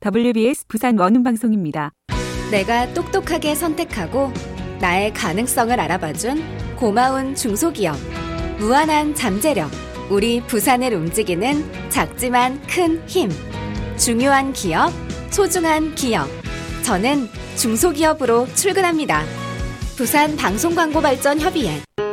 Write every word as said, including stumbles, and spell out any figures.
더블유비에스 부산 원음방송입니다. 내가 똑똑하게 선택하고 나의 가능성을 알아봐준 고마운 중소기업. 무한한 잠재력. 우리 부산을 움직이는 작지만 큰 힘. 중요한 기업, 소중한 기업. 저는 중소기업으로 출근합니다. 부산 방송광고발전협의회.